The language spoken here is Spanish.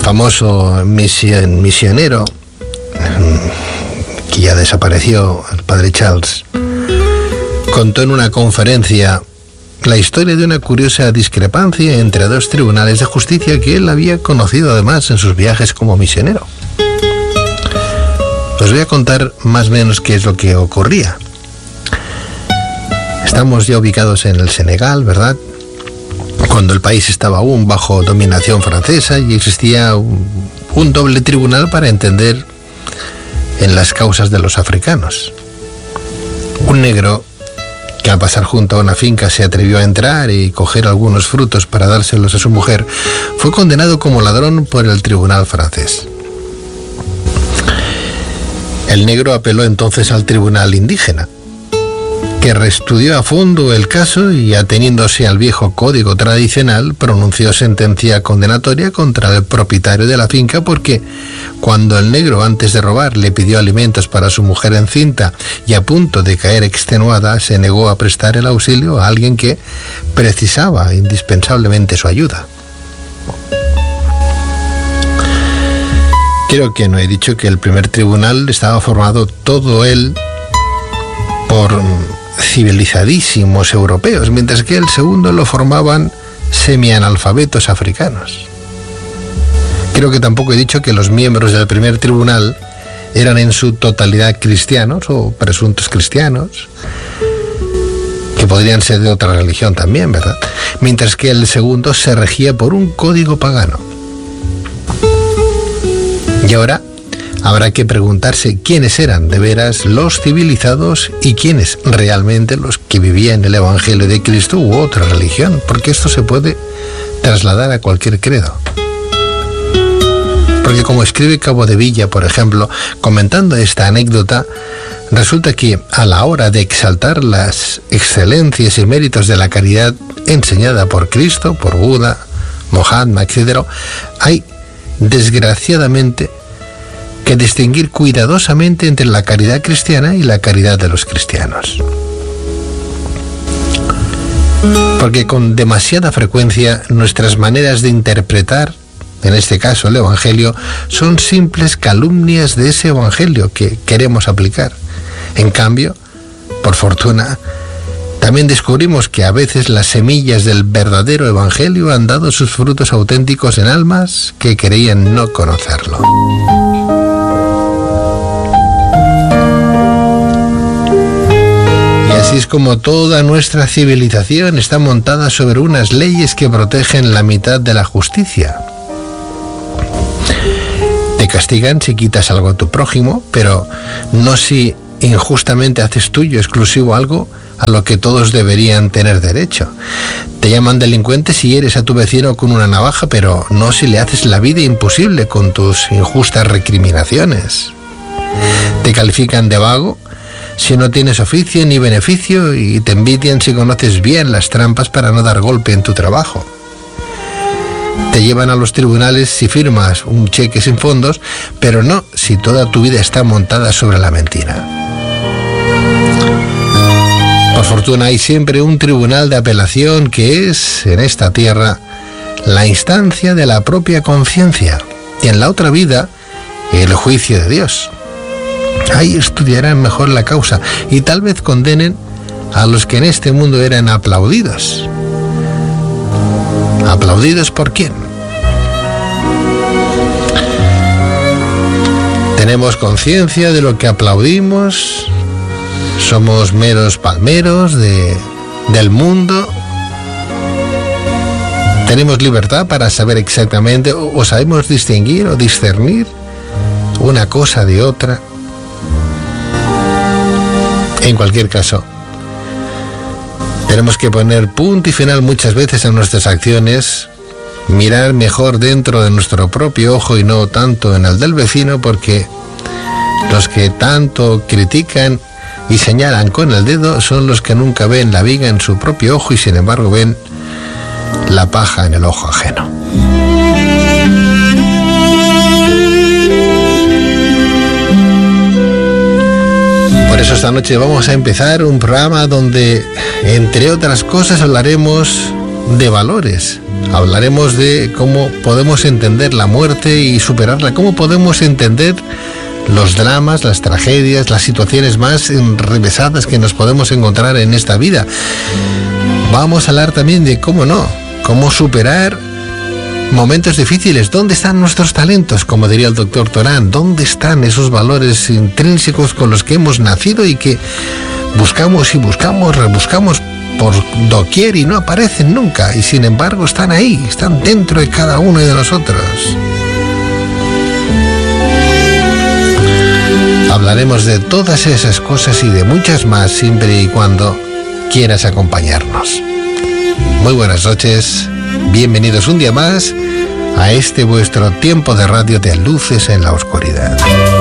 famoso misionero, que ya desapareció, el padre Charles, contó en una conferencia la historia de una curiosa discrepancia entre dos tribunales de justicia que él había conocido además en sus viajes como misionero. Os voy a contar más o menos qué es lo que ocurría. Estamos ya ubicados en el Senegal, ¿verdad?, cuando el país estaba aún bajo dominación francesa y existía un doble tribunal para entender en las causas de los africanos. Un negro que al pasar junto a una finca se atrevió a entrar y coger algunos frutos para dárselos a su mujer, fue condenado como ladrón por el tribunal francés. El negro apeló entonces al tribunal indígena, que reestudió a fondo el caso y, ateniéndose al viejo código tradicional, pronunció sentencia condenatoria contra el propietario de la finca porque cuando el negro, antes de robar, le pidió alimentos para su mujer encinta y a punto de caer extenuada, se negó a prestar el auxilio a alguien que precisaba indispensablemente su ayuda. Creo que no he dicho que el primer tribunal estaba formado todo él por civilizadísimos europeos, mientras que el segundo lo formaban semianalfabetos africanos. Creo que tampoco he dicho que los miembros del primer tribunal eran en su totalidad cristianos o presuntos cristianos, que podrían ser de otra religión también, ¿verdad?, mientras que el segundo se regía por un código pagano. Y ahora habrá que preguntarse quiénes eran de veras los civilizados y quiénes realmente los que vivían el Evangelio de Cristo u otra religión, porque esto se puede trasladar a cualquier credo. Porque como escribe Cabo de Villa, por ejemplo, comentando esta anécdota, resulta que a la hora de exaltar las excelencias y méritos de la caridad enseñada por Cristo, por Buda, Mohammed, etc., hay, desgraciadamente, que distinguir cuidadosamente entre la caridad cristiana y la caridad de los cristianos. Porque con demasiada frecuencia nuestras maneras de interpretar, en este caso el Evangelio, son simples calumnias de ese Evangelio que queremos aplicar. En cambio, por fortuna, también descubrimos que a veces las semillas del verdadero Evangelio han dado sus frutos auténticos en almas que creían no conocerlo. Así es como toda nuestra civilización está montada sobre unas leyes que protegen la mitad de la justicia. Te castigan si quitas algo a tu prójimo, pero no si injustamente haces tuyo exclusivo algo a lo que todos deberían tener derecho. Te llaman delincuente si hieres a tu vecino con una navaja, pero no si le haces la vida imposible con tus injustas recriminaciones. Te califican de vago si no tienes oficio ni beneficio y te envidian si conoces bien las trampas para no dar golpe en tu trabajo. Te llevan a los tribunales si firmas un cheque sin fondos, pero no si toda tu vida está montada sobre la mentira. Por fortuna hay siempre un tribunal de apelación que es, en esta tierra, la instancia de la propia conciencia y en la otra vida, el juicio de Dios. Ahí estudiarán mejor la causa y tal vez condenen a los que en este mundo eran aplaudidos. ¿Aplaudidos por quién? ¿Tenemos conciencia de lo que aplaudimos? ¿Somos meros palmeros del mundo? ¿Tenemos libertad para saber exactamente o sabemos distinguir o discernir una cosa de otra? En cualquier caso, tenemos que poner punto y final muchas veces a nuestras acciones, mirar mejor dentro de nuestro propio ojo y no tanto en el del vecino, porque los que tanto critican y señalan con el dedo son los que nunca ven la viga en su propio ojo y sin embargo ven la paja en el ojo ajeno. Por eso esta noche vamos a empezar un programa donde, entre otras cosas, hablaremos de valores, Hablaremos de cómo podemos entender la muerte y superarla, cómo podemos entender los dramas, las tragedias, las situaciones más enrevesadas que nos podemos encontrar en esta vida. Vamos a hablar también de cómo superar momentos difíciles. ¿Dónde están nuestros talentos? Como diría el doctor Torán, ¿dónde están esos valores intrínsecos con los que hemos nacido y que buscamos y buscamos, rebuscamos por doquier y no aparecen nunca? Y sin embargo están ahí, están dentro de cada uno de nosotros. Hablaremos de todas esas cosas y de muchas más, siempre y cuando quieras acompañarnos. Muy buenas noches, bienvenidos un día más a este vuestro tiempo de radio de Luces en la Oscuridad.